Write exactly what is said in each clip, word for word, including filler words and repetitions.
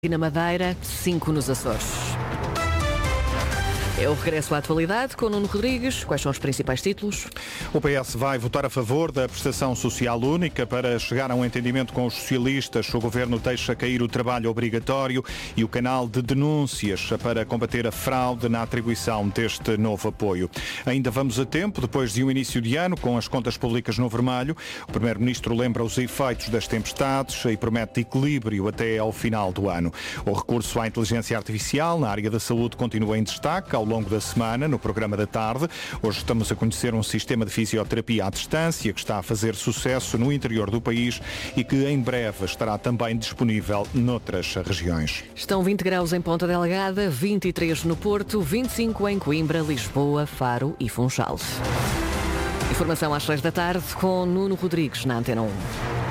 E na Madeira, cinco nos Açores. É o regresso à atualidade com Nuno Rodrigues. Quais são os principais títulos? O P S vai votar a favor da prestação social única. Para chegar a um entendimento com os socialistas, o Governo deixa cair o trabalho obrigatório e o canal de denúncias para combater a fraude na atribuição deste novo apoio. Ainda vamos a tempo, depois de um início de ano com as contas públicas no vermelho. O Primeiro-Ministro lembra os efeitos das tempestades e promete equilíbrio até ao final do ano. O recurso à inteligência artificial na área da saúde continua em destaque ao longo da semana, no programa da tarde. Hoje estamos a conhecer um sistema de fisioterapia à distância que está a fazer sucesso no interior do país e que em breve estará também disponível noutras regiões. Estão vinte graus em Ponta Delgada, vinte e três no Porto, vinte e cinco em Coimbra, Lisboa, Faro e Funchal. Informação às seis da tarde com Nuno Rodrigues na Antena um.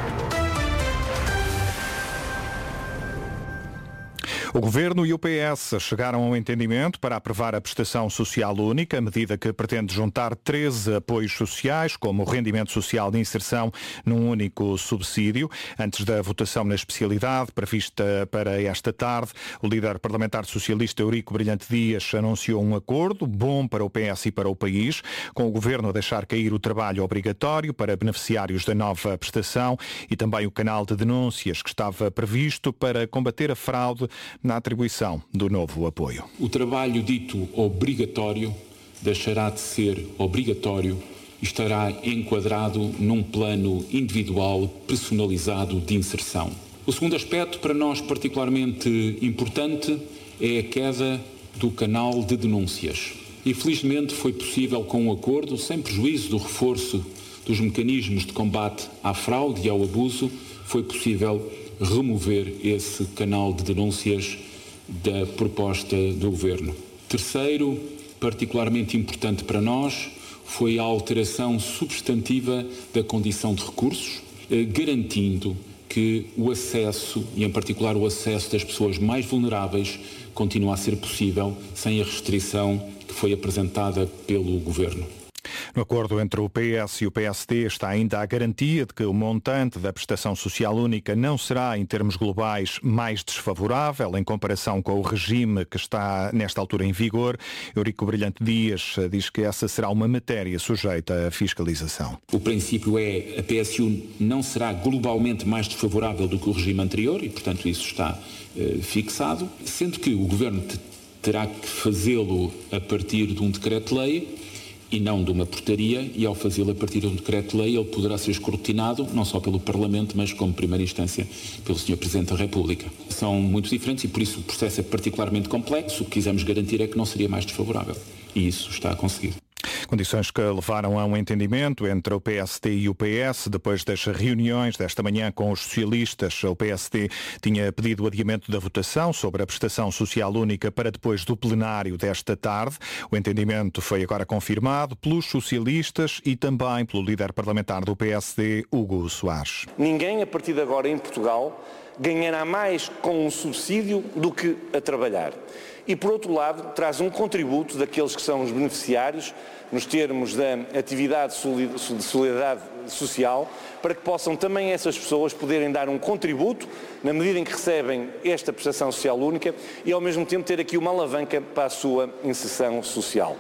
O Governo e o P S chegaram a um entendimento para aprovar a prestação social única, medida que pretende juntar treze apoios sociais, como o rendimento social de inserção, num único subsídio. Antes da votação na especialidade, prevista para esta tarde, o líder parlamentar socialista Eurico Brilhante Dias anunciou um acordo bom para o P S e para o país, com o Governo a deixar cair o trabalho obrigatório para beneficiários da nova prestação e também o canal de denúncias que estava previsto para combater a fraude na atribuição do novo apoio. O trabalho dito obrigatório deixará de ser obrigatório e estará enquadrado num plano individual personalizado de inserção. O segundo aspecto, para nós particularmente importante, é a queda do canal de denúncias. E felizmente foi possível, com um acordo, sem prejuízo do reforço dos mecanismos de combate à fraude e ao abuso, foi possível remover esse canal de denúncias da proposta do Governo. Terceiro, particularmente importante para nós, foi a alteração substantiva da condição de recursos, garantindo que o acesso, e em particular o acesso das pessoas mais vulneráveis, continua a ser possível sem a restrição que foi apresentada pelo Governo. No acordo entre o P S e o P S D está ainda a garantia de que o montante da prestação social única não será, em termos globais, mais desfavorável em comparação com o regime que está nesta altura em vigor. Eurico Brilhante Dias diz que essa será uma matéria sujeita à fiscalização. O princípio é a P S U não será globalmente mais desfavorável do que o regime anterior e, portanto, isso está eh, fixado, sendo que o Governo terá que fazê-lo a partir de um decreto-lei e não de uma portaria, e ao fazê-lo a partir de um decreto-lei ele poderá ser escrutinado não só pelo Parlamento, mas como primeira instância pelo senhor Presidente da República. São muito diferentes e por isso o processo é particularmente complexo. O que quisemos garantir é que não seria mais desfavorável e isso está a conseguir. Condições que levaram a um entendimento entre o P S D e o P S. Depois das reuniões desta manhã com os socialistas, o P S D tinha pedido o adiamento da votação sobre a prestação social única para depois do plenário desta tarde. O entendimento foi agora confirmado pelos socialistas e também pelo líder parlamentar do P S D, Hugo Soares. Ninguém, a partir de agora em Portugal, ganhará mais com um subsídio do que a trabalhar. E, por outro lado, traz um contributo daqueles que são os beneficiários, nos termos da atividade de solidariedade social, para que possam também essas pessoas poderem dar um contributo na medida em que recebem esta prestação social única e, ao mesmo tempo, ter aqui uma alavanca para a sua inserção social.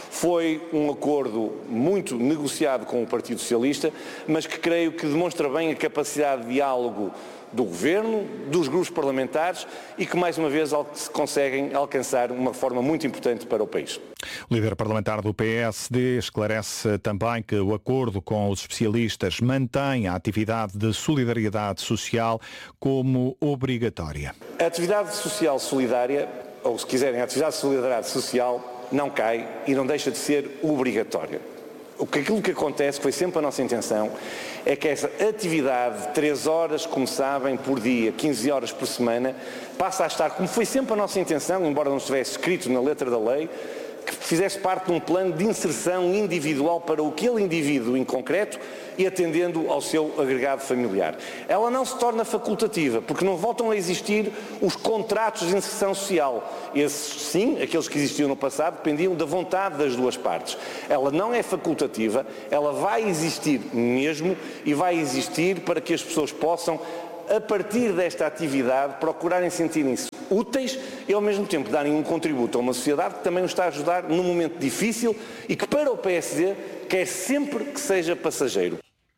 Foi um acordo muito negociado com o Partido Socialista, mas que creio que demonstra bem a capacidade de diálogo do Governo, dos grupos parlamentares e que mais uma vez se conseguem alcançar uma reforma muito importante para o país. O líder parlamentar do P S D esclarece também que o acordo com os especialistas mantém a atividade de solidariedade social como obrigatória. A atividade social solidária, ou se quiserem, a atividade de solidariedade social não cai e não deixa de ser obrigatória. O que, aquilo que acontece, que foi sempre a nossa intenção, é que essa atividade de três horas, como sabem, por dia, quinze horas por semana, passa a estar, como foi sempre a nossa intenção, embora não estivesse escrito na letra da lei, que fizesse parte de um plano de inserção individual para aquele indivíduo em concreto e atendendo ao seu agregado familiar. Ela não se torna facultativa, porque não voltam a existir os contratos de inserção social. Esses, sim, aqueles que existiam no passado, dependiam da vontade das duas partes. Ela não é facultativa, ela vai existir mesmo e vai existir para que as pessoas possam a partir desta atividade, procurarem sentirem-se úteis e, ao mesmo tempo, darem um contributo a uma sociedade que também nos está a ajudar num momento difícil e que, para o P S D, quer sempre que seja passageiro.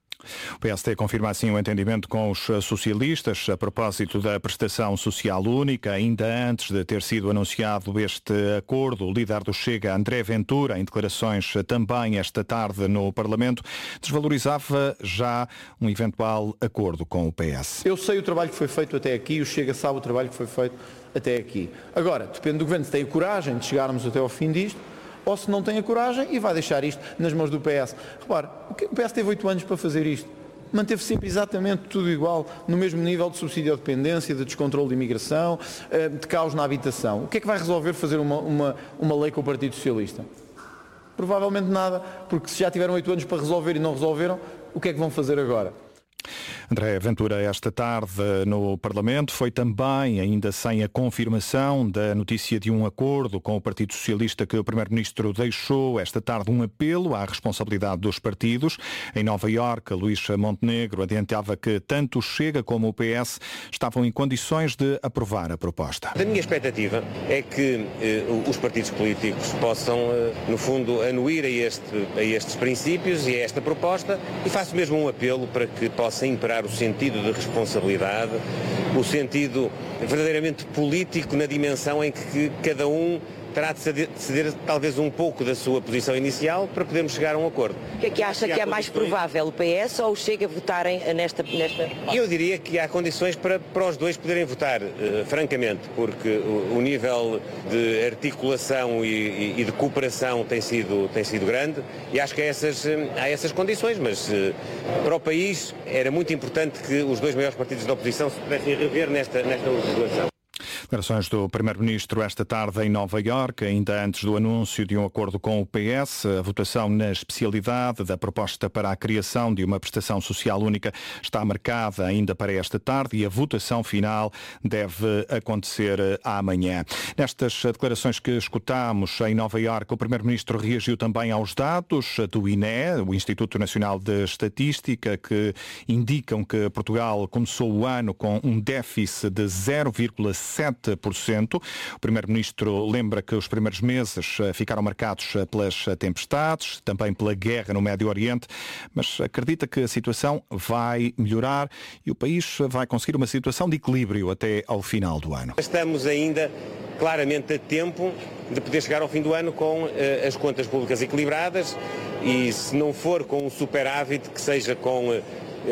O P S D confirma assim o entendimento com os socialistas a propósito da prestação social única. Ainda antes de ter sido anunciado este acordo, o líder do Chega, André Ventura, em declarações também esta tarde no Parlamento, desvalorizava já um eventual acordo com o P S. Eu sei o trabalho que foi feito até aqui, o Chega sabe o trabalho que foi feito até aqui. Agora, depende do Governo se tem a coragem de chegarmos até ao fim disto, ou se não tem a coragem e vai deixar isto nas mãos do P S. Repare, o P S teve oito anos para fazer isto. Manteve sempre exatamente tudo igual, no mesmo nível de subsídio à dependência, de descontrole de imigração, de caos na habitação. O que é que vai resolver fazer uma, uma, uma lei com o Partido Socialista? Provavelmente nada, porque se já tiveram oito anos para resolver e não resolveram, o que é que vão fazer agora? André Ventura, esta tarde no Parlamento, foi também, ainda sem a confirmação da notícia de um acordo com o Partido Socialista que o Primeiro-Ministro deixou esta tarde um apelo à responsabilidade dos partidos. Em Nova Iorque, Luís Montenegro adiantava que tanto o Chega como o P S estavam em condições de aprovar a proposta. A minha expectativa é que eh, os partidos políticos possam, eh, no fundo, anuir a, este, a estes princípios e a esta proposta e faço mesmo um apelo para que possa imperar o sentido de responsabilidade, o sentido verdadeiramente político na dimensão em que cada um terá de ceder, de ceder talvez um pouco da sua posição inicial para podermos chegar a um acordo. O que é que acha que é mais provável, o P S ou o Chega votarem nesta... nesta... Eu diria que há condições para, para os dois poderem votar, uh, francamente, porque o, o nível de articulação e, e de cooperação tem sido, tem sido grande e acho que há essas, há essas condições, mas uh, para o país era muito importante que os dois maiores partidos da oposição se pudessem rever nesta, nesta legislação. Declarações do Primeiro-Ministro esta tarde em Nova Iorque, ainda antes do anúncio de um acordo com o P S. A votação na especialidade da proposta para a criação de uma prestação social única está marcada ainda para esta tarde e a votação final deve acontecer amanhã. Nestas declarações que escutámos em Nova Iorque, o Primeiro-Ministro reagiu também aos dados do I N E, o Instituto Nacional de Estatística, que indicam que Portugal começou o ano com um déficit de zero vírgula sete por cento. O Primeiro-Ministro lembra que os primeiros meses ficaram marcados pelas tempestades, também pela guerra no Médio Oriente, mas acredita que a situação vai melhorar e o país vai conseguir uma situação de equilíbrio até ao final do ano. Estamos ainda claramente a tempo de poder chegar ao fim do ano com uh, as contas públicas equilibradas e, se não for com um superávit, que seja com uh,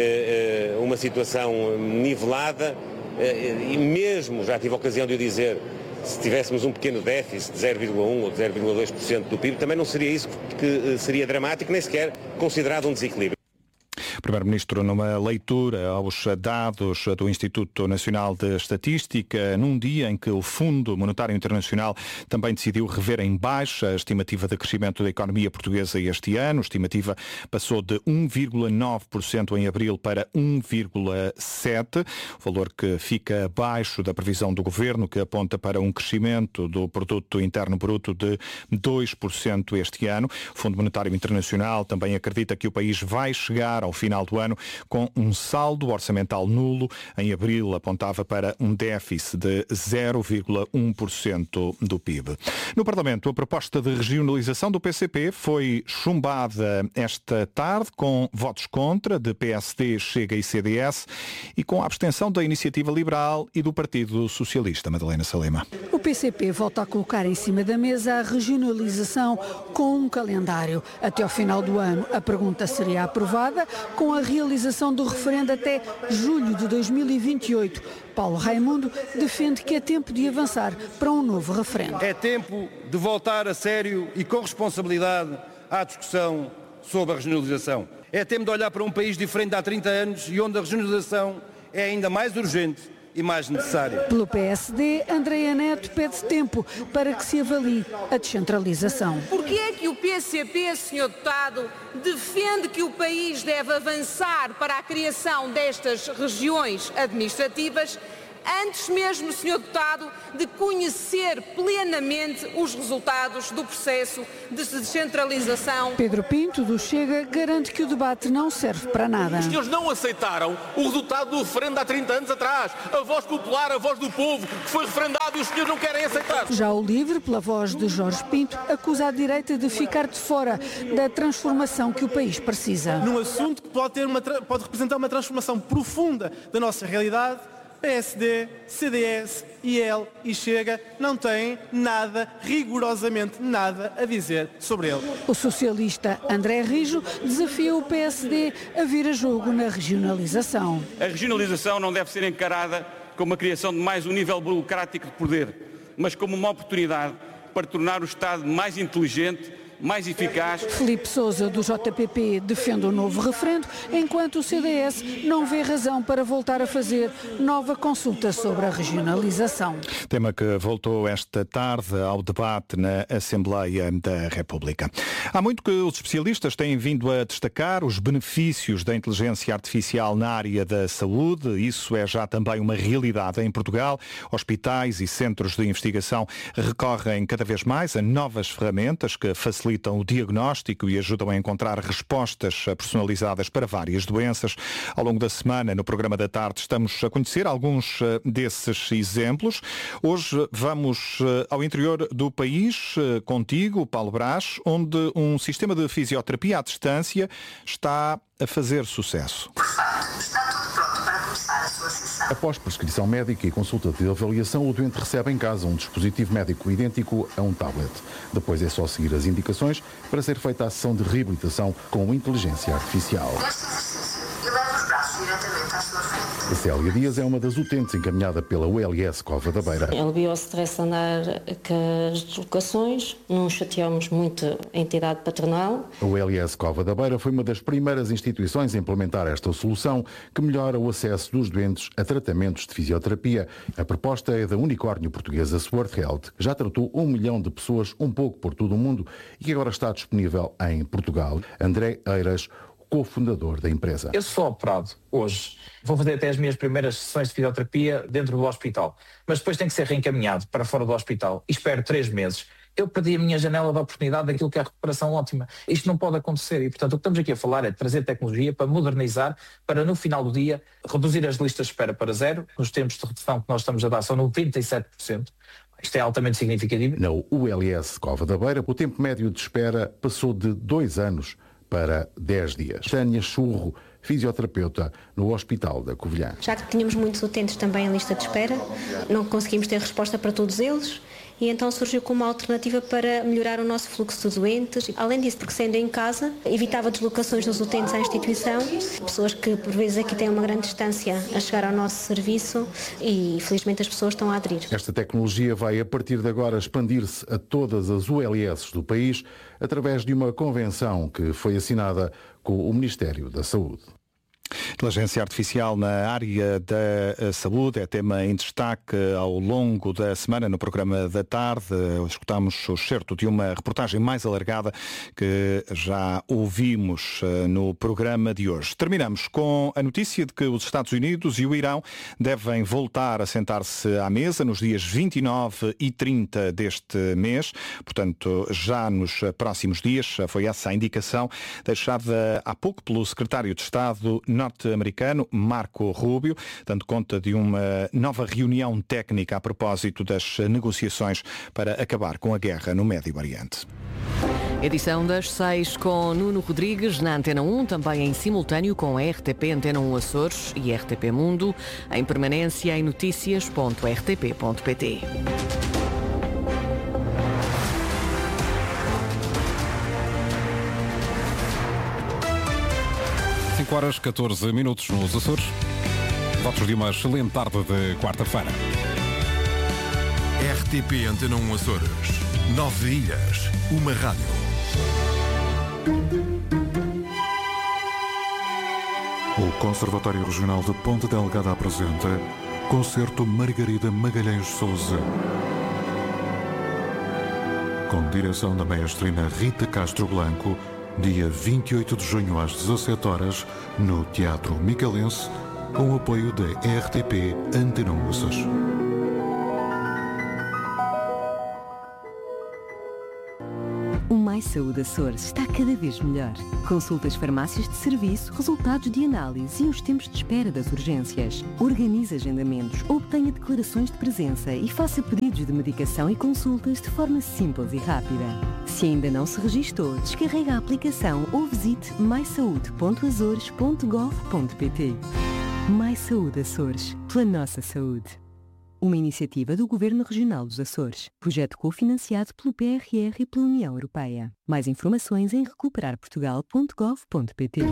uh, uma situação nivelada. E mesmo, já tive a ocasião de o dizer, se tivéssemos um pequeno déficit de zero vírgula um ou de zero vírgula dois por cento do P I B, também não seria isso que seria dramático, nem sequer considerado um desequilíbrio. O Primeiro-Ministro, numa leitura aos dados do Instituto Nacional de Estatística, num dia em que o Fundo Monetário Internacional também decidiu rever em baixa a estimativa de crescimento da economia portuguesa este ano. A estimativa passou de um vírgula nove por cento em abril para um vírgula sete por cento, valor que fica abaixo da previsão do Governo, que aponta para um crescimento do Produto Interno Bruto de dois por cento este ano. O Fundo Monetário Internacional também acredita que o país vai chegar ao final do ano com um saldo orçamental nulo. Em abril apontava para um déficit de zero vírgula um por cento do P I B. No Parlamento, a proposta de regionalização do P C P foi chumbada esta tarde com votos contra de P S D, Chega e C D S e com a abstenção da Iniciativa Liberal e do Partido Socialista. Madalena Salema. O P C P volta a colocar em cima da mesa a regionalização com um calendário. Até ao final do ano, a pergunta seria aprovada com a realização do referendo até julho de dois mil e vinte e oito. Paulo Raimundo defende que é tempo de avançar para um novo referendo. É tempo de voltar a sério e com responsabilidade à discussão sobre a regionalização. É tempo de olhar para um país diferente de há trinta anos e onde a regionalização é ainda mais urgente e mais necessária. Pelo P S D, Andreia Neto pede tempo para que se avalie a descentralização. Por que é que o P C P, senhor Deputado, defende que o país deve avançar para a criação destas regiões administrativas antes mesmo, senhor Deputado, de conhecer plenamente os resultados do processo de descentralização. Pedro Pinto, do Chega, garante que o debate não serve para nada. Os senhores não aceitaram o resultado do referendo há trinta anos atrás. A voz popular, a voz do povo, que foi referendado e os senhores não querem aceitar. Já o LIVRE, pela voz de Jorge Pinto, acusa a direita de ficar de fora da transformação que o país precisa. Num assunto que pode, ter uma, pode representar uma transformação profunda da nossa realidade, P S D, C D S, I L e Chega não têm nada, rigorosamente nada, a dizer sobre ele. O socialista André Rijo desafia o P S D a vir a jogo na regionalização. A regionalização não deve ser encarada como a criação de mais um nível burocrático de poder, mas como uma oportunidade para tornar o Estado mais inteligente, mais eficaz. Filipe Sousa, do J P P, defende o novo referendo, enquanto o C D S não vê razão para voltar a fazer nova consulta sobre a regionalização. Tema que voltou esta tarde ao debate na Assembleia da República. Há muito que os especialistas têm vindo a destacar os benefícios da inteligência artificial na área da saúde. Isso é já também uma realidade em Portugal. Hospitais e centros de investigação recorrem cada vez mais a novas ferramentas que facilitam o diagnóstico e ajudam a encontrar respostas personalizadas para várias doenças. Ao longo da semana, no programa da tarde, estamos a conhecer alguns desses exemplos. Hoje vamos ao interior do país, contigo, Paulo Brás, onde um sistema de fisioterapia à distância está a fazer sucesso. Após prescrição médica e consulta de avaliação, o doente recebe em casa um dispositivo médico idêntico a um tablet. Depois é só seguir as indicações para ser feita a sessão de reabilitação com inteligência artificial. A Célia Dias é uma das utentes encaminhada pela U L S Cova da Beira. Aliviou o stress andar com as deslocações, não chateamos muito a entidade patronal. A U L S Cova da Beira foi uma das primeiras instituições a implementar esta solução que melhora o acesso dos doentes a tratamentos de fisioterapia. A proposta é da unicórnio portuguesa Sword Health, que já tratou um milhão de pessoas um pouco por todo o mundo e que agora está disponível em Portugal. André Eiras, cofundador da empresa. Eu sou operado hoje. Vou fazer até as minhas primeiras sessões de fisioterapia dentro do hospital, mas depois tem que ser reencaminhado para fora do hospital e espero três meses. Eu perdi a minha janela de oportunidade daquilo que é a recuperação ótima. Isto não pode acontecer e, portanto, o que estamos aqui a falar é de trazer tecnologia para modernizar, para no final do dia reduzir as listas de espera para zero. Nos tempos de redução que nós estamos a dar são noventa e sete por cento. Isto é altamente significativo. Na U L S Cova da Beira, o tempo médio de espera passou de dois anos para dez dias. Tânia Churro, fisioterapeuta no Hospital da Covilhã. Já que tínhamos muitos utentes também em lista de espera, não conseguimos ter resposta para todos eles e então surgiu como uma alternativa para melhorar o nosso fluxo de doentes. Além disso, porque sendo em casa, evitava deslocações dos utentes à instituição, pessoas que por vezes aqui têm uma grande distância a chegar ao nosso serviço e felizmente as pessoas estão a aderir. Esta tecnologia vai a partir de agora expandir-se a todas as U L S do país através de uma convenção que foi assinada com o Ministério da Saúde. Inteligência artificial na área da saúde é tema em destaque ao longo da semana no programa da tarde. Escutamos o excerto de uma reportagem mais alargada que já ouvimos no programa de hoje. Terminamos com a notícia de que os Estados Unidos e o Irão devem voltar a sentar-se à mesa nos dias vinte e nove e trinta deste mês. Portanto, já nos próximos dias. Foi essa a indicação deixada há pouco pelo secretário de Estado norte-americano Marco Rubio, dando conta de uma nova reunião técnica a propósito das negociações para acabar com a guerra no Médio Oriente. Edição das seis com Nuno Rodrigues na Antena um, também em simultâneo com a R T P Antena um Açores e R T P Mundo, em permanência em notícias ponto r t p ponto p t. cinco horas, catorze minutos nos Açores. Votos de uma excelente tarde de quarta-feira. R T P Antena um Açores. Nove ilhas, uma rádio. O Conservatório Regional de Ponta Delgada apresenta Concerto Margarida Magalhães Souza, com direção da maestrina Rita Castro Blanco, dia vinte e oito de junho às dezassete horas, no Teatro Micalense, com o apoio da R T P Antena um Açores. O Mais Saúde Açores está cada vez melhor. Consultas farmácias de serviço, resultados de análise e os tempos de espera das urgências. Organize agendamentos, obtenha declarações de presença e faça pedidos de medicação e consultas de forma simples e rápida. Se ainda não se registou, descarregue a aplicação ou visite mais saúde ponto azores ponto gov ponto pt. Mais Saúde Açores, pela nossa saúde. Uma iniciativa do Governo Regional dos Açores. Projeto cofinanciado pelo P R R e pela União Europeia. Mais informações em recuperar portugal ponto gov ponto pt.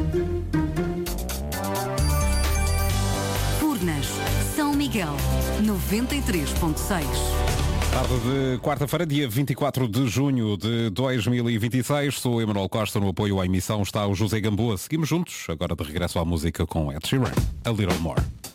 Furnas, São Miguel, noventa e três ponto seis. Tarde de quarta-feira, dia vinte e quatro de junho de dois mil e vinte e seis. Sou Emanuel Costa, no apoio à emissão está o José Gamboa. Seguimos juntos, agora de regresso à música com Ed Sheeran. A Little More.